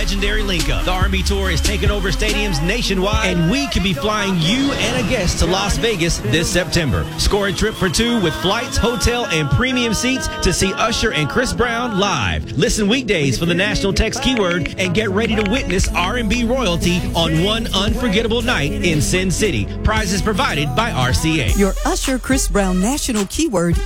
legendary link-up. The R&B Tour is taking over stadiums nationwide, and we could be flying you and a guest to Las Vegas this September. Score a trip for two with flights, hotel, and premium seats to see Usher and Chris Brown live. Listen weekdays for the national text keyword and get ready to witness R&B royalty on one unforgettable night in Sin City. Prizes provided by RCA. Your Usher Chris Brown national keyword